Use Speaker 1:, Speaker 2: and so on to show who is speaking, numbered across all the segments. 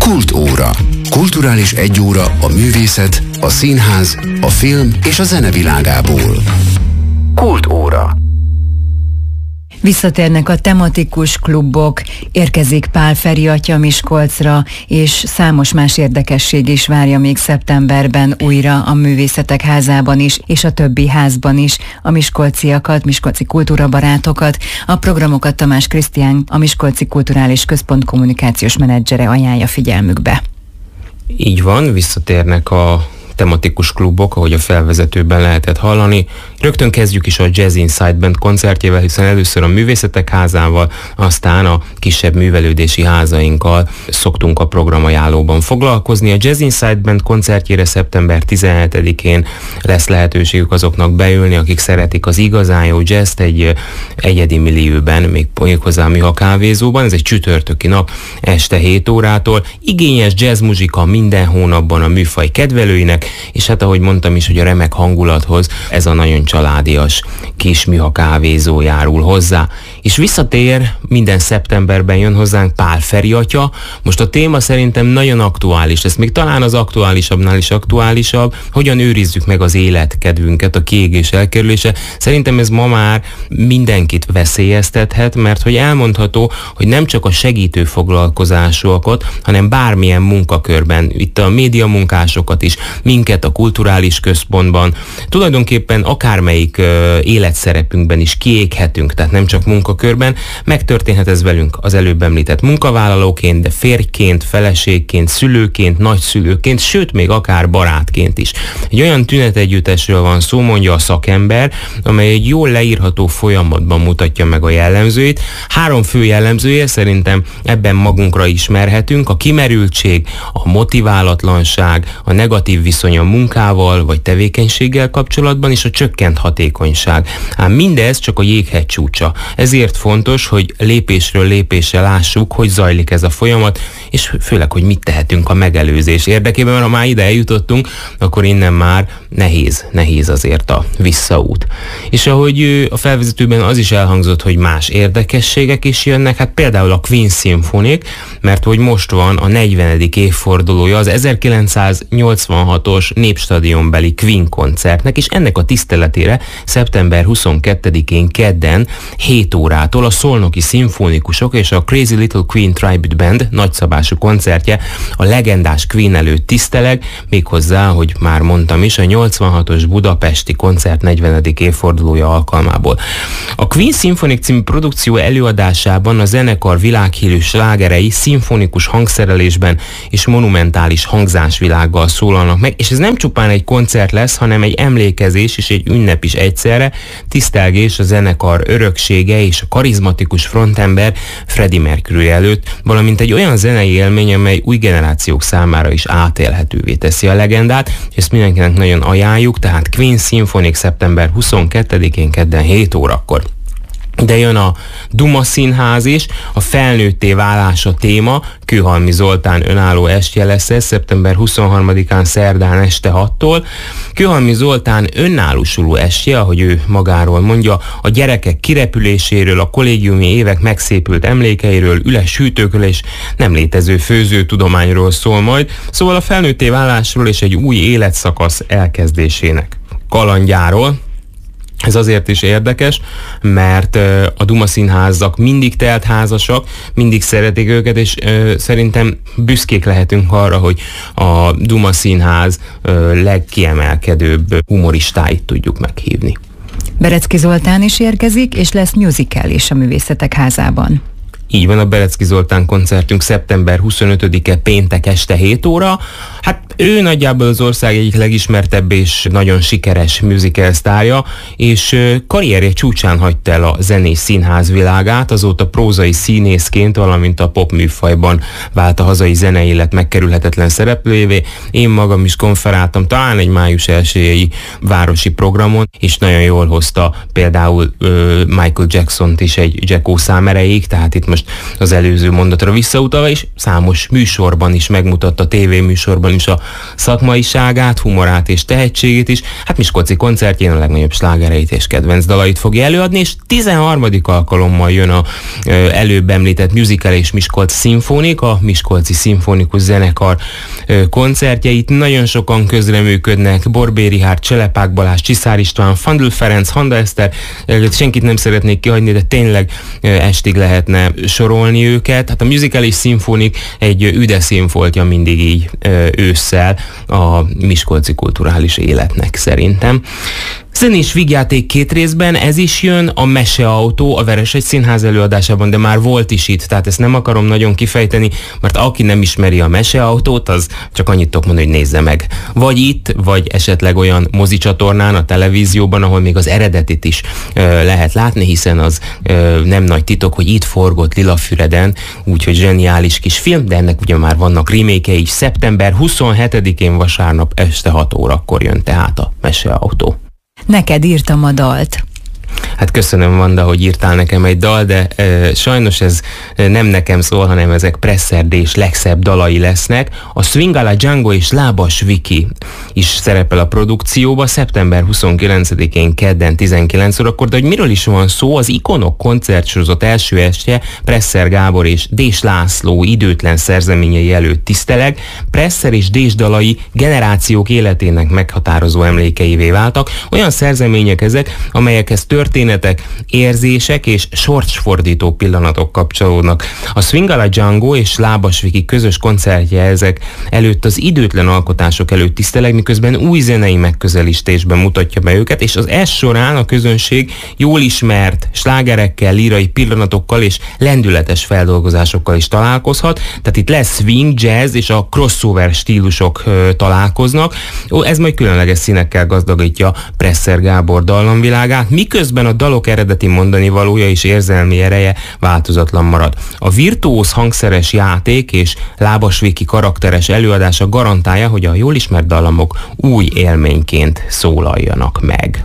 Speaker 1: Kultóra. Kulturális egyóra a művészet, a színház, a film és a zene világából. Kultóra.
Speaker 2: Visszatérnek a tematikus klubok, érkezik Pál Feri atya Miskolcra, és számos más érdekesség is várja még szeptemberben újra a Művészetek Házában is, és a többi házban is a miskolciakat, miskolci kultúrabarátokat. A programokat Tamás Krisztián, a Miskolci Kulturális Központ kommunikációs menedzsere ajánlja figyelmükbe.
Speaker 3: Így van, visszatérnek a tematikus klubok, ahogy a felvezetőben lehetett hallani. Rögtön kezdjük is a Jazz Inside Band koncertjével, hiszen először a Művészetek Házával, aztán a kisebb művelődési házainkkal szoktunk a programajánlóban foglalkozni. A Jazz Inside Band koncertjére szeptember 17-én lesz lehetőségük azoknak beülni, akik szeretik az igazán jó jazzt egy egyedi millióben, méghozzá a Műha kávézóban. Ez egy csütörtöki nap este 7 órától. Igényes jazzmuzsika minden hónapban a műfaj kedvelőinek, és hát ahogy mondtam is, hogy a remek hangulathoz ez a nagyon családias kis Műha kávézó járul hozzá. És visszatér, minden szeptemberben jön hozzánk Pál Feri atya. Most a téma szerintem nagyon aktuális, ez még talán az aktuálisabbnál is aktuálisabb, hogyan őrizzük meg az életkedvünket, a kiégés elkerülése. Szerintem ez ma már mindenkit veszélyeztethet, mert hogy elmondható, hogy nem csak a segítő foglalkozásúakat, hanem bármilyen munkakörben, itt a médiamunkásokat is, minket a kulturális központban, tulajdonképpen akármelyik életszerepünkben is kiéghetünk, tehát nem csak munkakörben, megtörténhet ez velünk az előbb említett munkavállalóként, de férjként, feleségként, szülőként, nagyszülőként, sőt még akár barátként is. Egy olyan tünetegyüttesről van szó, mondja a szakember, amely egy jól leírható folyamatban mutatja meg a jellemzőit. 3 fő jellemzője szerintem ebben magunkra ismerhetünk: a kimerültség, a motiválatlanság, a negatív viszony a munkával vagy tevékenységgel kapcsolatban, és a csökkent hatékonyság. Ám mindez csak a jéghegy csúcsa. Ezért fontos, hogy lépésről lépésre lássuk, hogy zajlik ez a folyamat, és főleg, hogy mit tehetünk a megelőzés érdekében, mert ha már ide eljutottunk, akkor innen már nehéz azért a visszaút. És ahogy a felvezetőben az is elhangzott, hogy más érdekességek is jönnek, hát például a Queen Symphonic, mert hogy most van a 40. évfordulója az 1986-os Népstadionbeli Queen koncertnek, és ennek a tiszteletére szeptember 22-én kedden 7 órától a Szolnoki Szimfonikusok és a Crazy Little Queen Tribute Band nagyszabású koncertje a legendás Queen előtt tiszteleg, méghozzá, hogy már mondtam is, a 86-os budapesti koncert 40. évfordulója alkalmából. A Queen Symphonic című produkció előadásában a zenekar világhírű slágerei szimfonikus hangszerelésben és monumentális hangzásvilággal szólalnak meg, és ez nem csupán egy koncert lesz, hanem egy emlékezés és egy ünnep is egyszerre, tisztelgés a zenekar öröksége és a karizmatikus frontember Freddie Mercury előtt, valamint egy olyan zenei élmény, amely új generációk számára is átélhetővé teszi a legendát, és ezt mindenkinek nagyon ajánljuk, tehát Queen Symphonic szeptember 22-én kedden 7 órakor. De jön a Duma Színház is, a felnőtté válás a téma, Kőhalmi Zoltán önálló estje lesz ez, szeptember 23-án szerdán este 6-tól. Kőhalmi Zoltán önállósuló estje, ahogy ő magáról mondja, a gyerekek kirepüléséről, a kollégiumi évek megszépült emlékeiről, üles hűtőkről és nem létező főzőtudományról szól majd, szóval a felnőtté válásról és egy új életszakasz elkezdésének kalandjáról. Ez azért is érdekes, mert a Duma Színházak mindig telt házasak, mindig szeretik őket, és szerintem büszkék lehetünk arra, hogy a Duma Színház legkiemelkedőbb humoristáit tudjuk meghívni.
Speaker 2: Berecki Zoltán is érkezik, és lesz musical is a Művészetek Házában.
Speaker 3: Így van, a Berecki Zoltán koncertünk szeptember 25-e péntek este 7 óra. Hát ő nagyjából az ország egyik legismertebb és nagyon sikeres musical sztárja, és karrierje csúcsán hagyta el a zenés színház világát, azóta prózai színészként, valamint a pop műfajban vált a hazai zenei élet megkerülhetetlen szereplőjévé. Én magam is konferáltam talán egy május 1-i városi programon, és nagyon jól hozta például Michael Jacksont is egy Jacko szám erejéig, tehát itt most most az előző mondatra visszautalva, és számos műsorban is megmutatta, tévéműsorban is a szakmaiságát, humorát és tehetségét is. Hát miskolci koncertjén a legnagyobb slágereit és kedvenc dalait fogja előadni, és 13. alkalommal jön a előbb említett musical és Miskolc szimfonik, a Miskolci Szimfonikus Zenekar koncertjeit. Nagyon sokan közreműködnek, Borbély Richárd, Cselepák Balázs, Csiszár István, Fandl Ferenc, Handa Eszter, senkit nem szeretnék kihagyni, de tényleg estig lehetne sorolni őket. Hát a musical és szimfonik egy üde színfoltja mindig így ősszel a miskolci kulturális életnek szerintem. Zenés vígjáték 2 részben, ez is jön, a Meseautó a Veresegy Színház előadásában, de már volt is itt, tehát ezt nem akarom nagyon kifejteni, mert aki nem ismeri a Meseautót, az csak annyit tudok mondani, hogy nézze meg. Vagy itt, vagy esetleg olyan mozicsatornán, a televízióban, ahol még az eredetit is lehet látni, hiszen az nem nagy titok, hogy itt forgott Lilafüreden, úgyhogy zseniális kis film, de ennek ugye már vannak remake-ei is. Szeptember 27-én vasárnap este 6 órakor jön tehát a Meseautó.
Speaker 2: Neked írtam a dalt.
Speaker 3: Hát köszönöm, Vanda, hogy írtál nekem egy dal, de sajnos ez nem nekem szól, hanem ezek Presser Dés legszebb dalai lesznek. A Swingala Django és Lábas Viki is szerepel a produkcióba, szeptember 29-én kedden 19 órakor, de hogy miről is van szó, az Ikonok koncertsorozat első estje Presser Gábor és Dés László időtlen szerzeményei előtt tiszteleg. Presser és Dés dalai generációk életének meghatározó emlékeivé váltak. Olyan szerzemények ezek, amelyekhez történetek, érzések és sorsfordító pillanatok kapcsolódnak. A Swingala Django és Lábas Viki közös koncertje ezek előtt az időtlen alkotások előtt tiszteleg, miközben új zenei megközelítésben mutatja be őket, és az ez során a közönség jól ismert slágerekkel, lírai pillanatokkal és lendületes feldolgozásokkal is találkozhat. Tehát itt lesz swing, jazz és a crossover stílusok találkoznak. Ez majd különleges színekkel gazdagítja Presser Gábor dallamvilágát, miközben a dalok eredeti mondani valója és érzelmi ereje változatlan marad. A virtuóz hangszeres játék és Lábas Viki karakteres előadása garantálja, hogy a jól ismert dallamok új élményként szólaljanak meg.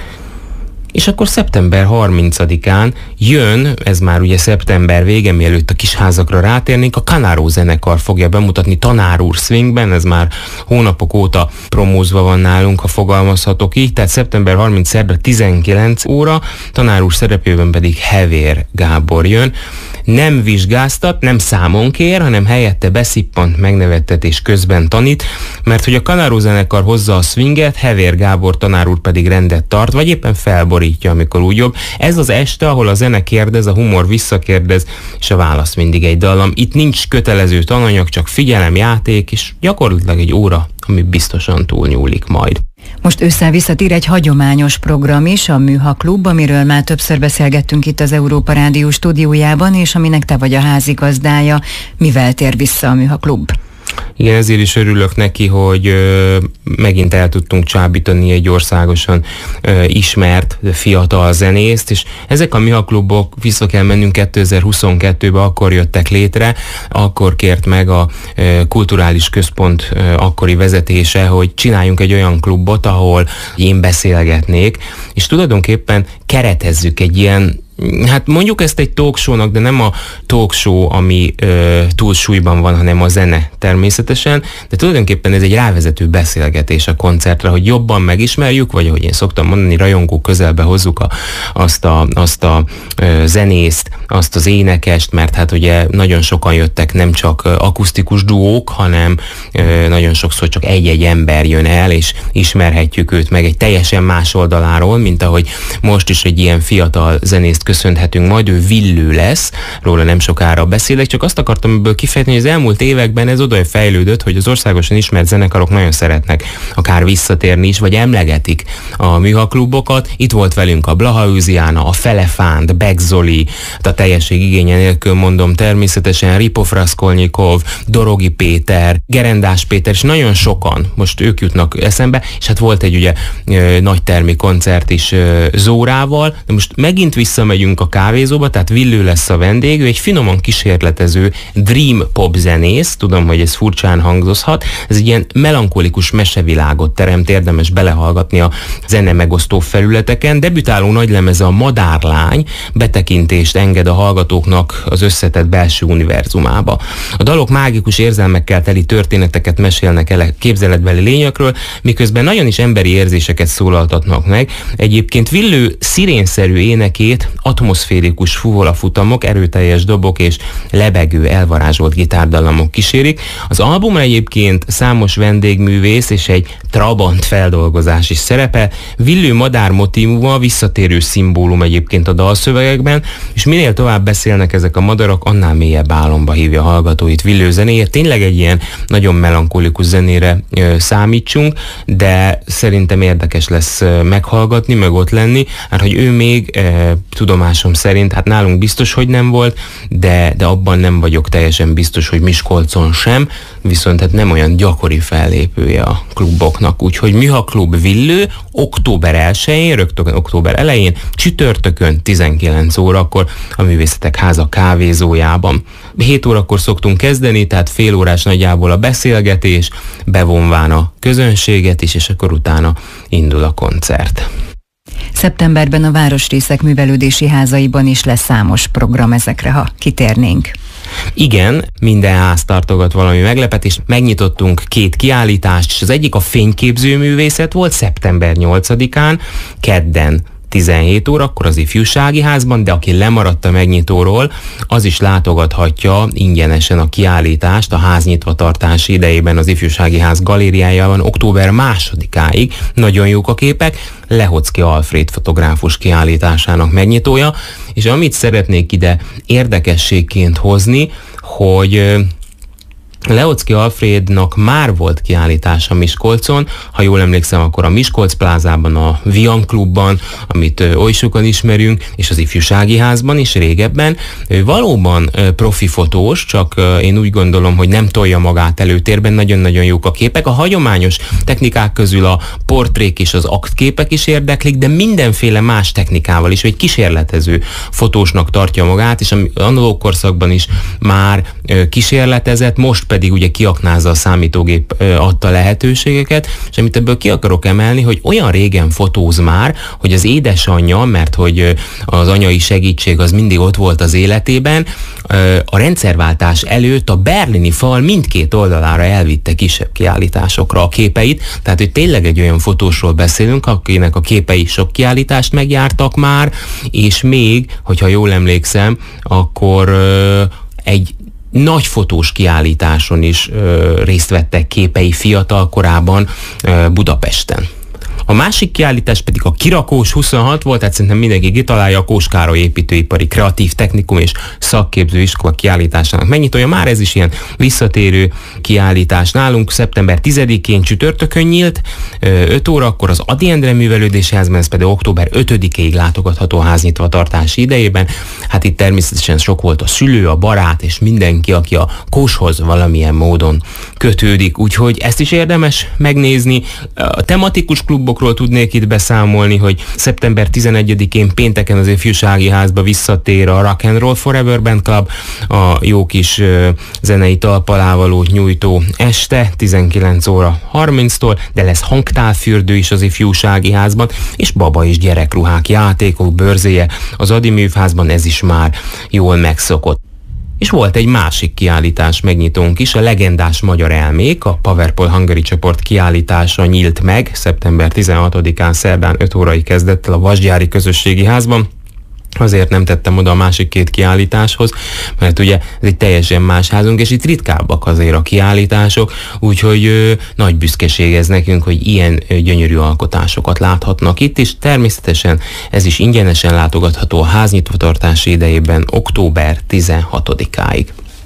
Speaker 3: És akkor szeptember 30-án jön, ez már ugye szeptember vége, mielőtt a Kisházakra rátérnénk, a Kanáró zenekar fogja bemutatni Tanár úr swingben, ez már hónapok óta promózva van nálunk, ha fogalmazhatok így, tehát szeptember 30 szerda 19 óra, Tanár úr szerepében pedig Hevér Gábor jön. Nem vizsgáztat, nem számon kér, hanem helyette beszippant megnevettetés közben tanít, mert hogy a Kanáró zenekar hozza a swinget, Hevér Gábor tanár úr pedig rendet tart, vagy éppen felborítja, amikor úgy jobb. Ez az este, ahol a zene kérdez, a humor visszakérdez, és a válasz mindig egy dallam. Itt nincs kötelező tananyag, csak figyelem, játék, és gyakorlatilag egy óra, ami biztosan túlnyúlik majd.
Speaker 2: Most ősszel visszatér egy hagyományos program is, a Műha Klub, amiről már többször beszélgettünk itt az Európa Rádió stúdiójában, és aminek te vagy a házigazdája. Mivel tér vissza a Műha Klub?
Speaker 3: Igen, ezért is örülök neki, hogy megint el tudtunk csábítani egy országosan ismert fiatal zenészt, és ezek a Műha Klubok, vissza kell mennünk 2022-be, akkor jöttek létre, akkor kért meg a Kulturális Központ akkori vezetése, hogy csináljunk egy olyan klubot, ahol én beszélgetnék, és tulajdonképpen keretezzük egy ilyen, hát mondjuk ezt egy talkshow-nak, de nem a talkshow, ami túlsúlyban van, hanem a zene természetesen, de tulajdonképpen ez egy rávezető beszélgetés a koncertre, hogy jobban megismerjük, vagy ahogy én szoktam mondani, rajongók közelbe hozzuk azt a zenészt, azt az énekest, mert hát ugye nagyon sokan jöttek, nem csak akusztikus duók, hanem nagyon sokszor csak egy-egy ember jön el, és ismerhetjük őt meg egy teljesen más oldaláról, mint ahogy most is egy ilyen fiatal zenészt köszönhetünk majd, ő Villő lesz, róla nem sokára beszélek, csak azt akartam ebből kifejteni, hogy az elmúlt években ez oda fejlődött, hogy az országosan ismert zenekarok nagyon szeretnek akár visszatérni is, vagy emlegetik a Műha Klubokat. Itt volt velünk a Blaha Őziána, a Felefánt, Beck Zoli, a teljesség igénye nélkül mondom természetesen, Ripov Raskolnikov, Dorogi Péter, Gerendás Péter, és nagyon sokan, most ők jutnak eszembe, és hát volt egy ugye nagy termi koncert is Zórával, de most megint visszamegyünk bemegyünk a kávézóba, tehát Villő lesz a vendég, ő egy finoman kísérletező dream pop zenész, tudom, hogy ez furcsán hangzhat, ez egy ilyen melankolikus mesevilágot teremt, érdemes belehallgatni a zene megosztó felületeken. Debütáló nagylemeze a Madárlány, betekintést enged a hallgatóknak az összetett belső univerzumába. A dalok mágikus érzelmekkel teli történeteket mesélnek el képzeletbeli lényekről, miközben nagyon is emberi érzéseket szólaltatnak meg. Egyébként Villő szirénszerű énekét atmoszférikus fuvolafutamok, erőteljes dobok és lebegő, elvarázsolt gitárdalamok kísérik. Az albumra egyébként számos vendégművész és egy trabant feldolgozás is szerepel. Villő madár motívuma visszatérő szimbólum egyébként a dalszövegekben, és minél tovább beszélnek ezek a madarak, annál mélyebb álomba hívja a hallgatóit Villő zenéért. Tényleg egy ilyen nagyon melankolikus zenére számítsunk, de szerintem érdekes lesz meghallgatni, meg ott lenni, hát hogy ő még tudomásom szerint, hát nálunk biztos, hogy nem volt, de abban nem vagyok teljesen biztos, hogy Miskolcon sem, viszont hát nem olyan gyakori fellépője a kluboknak. Úgyhogy Műha Klub Villő október 1-én, rögtön október elején, csütörtökön 19 órakor a Művészetek Háza kávézójában. 7 órakor szoktunk kezdeni, tehát fél órás nagyjából a beszélgetés, bevonván a közönséget is, és akkor utána indul a koncert.
Speaker 2: Szeptemberben a városrészek művelődési házaiban is lesz számos program, ezekre, ha kitérnénk.
Speaker 3: Igen, minden ház tartogat valami meglepetést. Megnyitottunk 2 kiállítást, és az egyik a fényképzőművészet volt szeptember 8-án, kedden 17 órakor az Ifjúsági Házban, de aki lemaradt a megnyitóról, az is látogathatja ingyenesen a kiállítást a ház nyitvatartási idejében az Ifjúsági Ház galériájában október 2-áig. Nagyon jók a képek, Lehocki Alfréd fotográfus kiállításának megnyitója, és amit szeretnék ide érdekességként hozni, hogy Lehocki Alfrédnak már volt kiállítása Miskolcon, ha jól emlékszem, akkor a Miskolc plázában, a Vian klubban, amit oly sokan ismerünk, és az Ifjúsági Házban is régebben. Ő valóban profi fotós, csak én úgy gondolom, hogy nem tolja magát előtérben, nagyon-nagyon jók a képek. A hagyományos technikák közül a portrék és az aktképek is érdeklik, de mindenféle más technikával is, egy kísérletező fotósnak tartja magát, és analóg korszakban is már kísérletezett, most pedig ugye kiaknázza a számítógép adta lehetőségeket, és amit ebből ki akarok emelni, hogy olyan régen fotóz már, hogy az édesanyja, mert hogy az anyai segítség az mindig ott volt az életében, a rendszerváltás előtt a berlini fal mindkét oldalára elvitte kisebb kiállításokra a képeit, tehát hogy tényleg egy olyan fotósról beszélünk, akinek a képei sok kiállítást megjártak már, és még, hogyha jól emlékszem, akkor egy nagy fotós kiállításon is részt vettek képei fiatal korában Budapesten. A másik kiállítás pedig a Kirakós 26 volt, tehát szerintem mindenki kitalálja, a Kós Károly építőipari kreatív technikum és szakképző iskola kiállításának megnyitója. Már ez is ilyen visszatérő kiállítás nálunk. Szeptember 10-én csütörtökön nyílt, 5 órakor az Ady Endre Művelődési Házban, ez pedig október 5-ig látogatható háznyitvatartási idejében. Hát itt természetesen sok volt a szülő, a barát és mindenki, aki a Kóshoz valamilyen módon kötődik, úgyhogy ezt is érdemes megnézni. A tematikus klubok tudnék itt beszámolni, hogy szeptember 11-én pénteken az Ifjúsági Házba visszatér a Rock and Roll Forever Band Club, a jó kis zenei talpalávalót nyújtó este 19 óra 30-tól, de lesz hangtálfürdő is az Ifjúsági Házban, és baba és gyerekruhák, játékok bőrzéje az Ady Művházban, ez is már jól megszokott. És volt egy másik kiállítás megnyitónk is, a legendás magyar elmék, a Powerpol Hungary csoport kiállítása nyílt meg szeptember 16-án szerdán 5 órai kezdett el a Vasgyári Közösségi Házban. Azért nem tettem oda a másik 2 kiállításhoz, mert ugye ez egy teljesen más házunk, és itt ritkábbak azért a kiállítások, úgyhogy nagy büszkeség ez nekünk, hogy ilyen gyönyörű alkotásokat láthatnak itt, és természetesen ez is ingyenesen látogatható a háznyitvatartási idejében október 16-áig.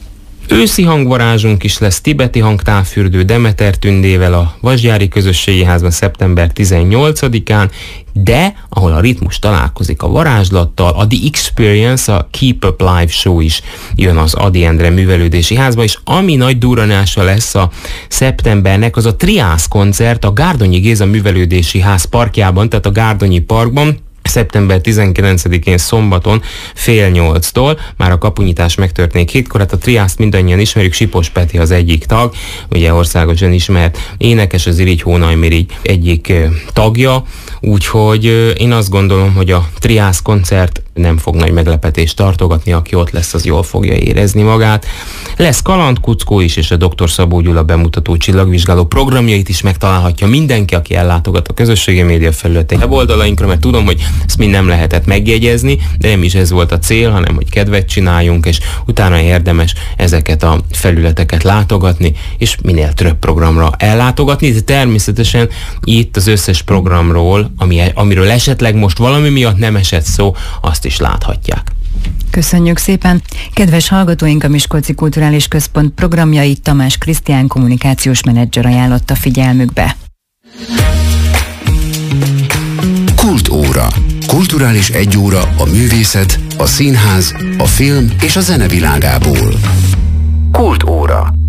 Speaker 3: Őszi hangvarázsunk is lesz, tibeti hangtávfürdő Demeter Tündével a Vasgyári Közösségi Házban szeptember 18-án, de ahol a ritmus találkozik a varázslattal, a The Experience, a Keep Up Live Show is jön az Ady Endre Művelődési Házba, és ami nagy durranása lesz a szeptembernek, az a Triász koncert a Gárdonyi Géza Művelődési Ház parkjában, tehát a Gárdonyi Parkban. szeptember 19-én szombaton fél 8-tól, már a kapunyítás megtörténik 7-kor, hát a Triászt mindannyian ismerjük, Sipos Peti az egyik tag, ugye országosan ismert énekes, az Irigy Hónajmirigy egyik tagja, úgyhogy én azt gondolom, hogy a Triász koncert nem fog nagy meglepetést tartogatni, aki ott lesz, az jól fogja érezni magát. Lesz kalandkuckó is, és a Dr. Szabó Gyula bemutató csillagvizsgáló programjait is megtalálhatja mindenki, aki ellátogat a közösségi média felületei weboldalainkra, mert tudom, hogy ezt mind nem lehetett megjegyezni, de nem is ez volt a cél, hanem hogy kedvet csináljunk, és utána érdemes ezeket a felületeket látogatni, és minél több programra ellátogatni, de természetesen itt az összes programról, amiről esetleg most valami miatt nem esett szó, azt is láthatják.
Speaker 2: Köszönjük szépen! Kedves hallgatóink, a Miskolci Kulturális Központ programjait Tamás Krisztián kommunikációs menedzser ajánlotta figyelmükbe.
Speaker 1: Kultóra. Kulturális egyóra a művészet, a színház, a film és a zene világából. Kultóra.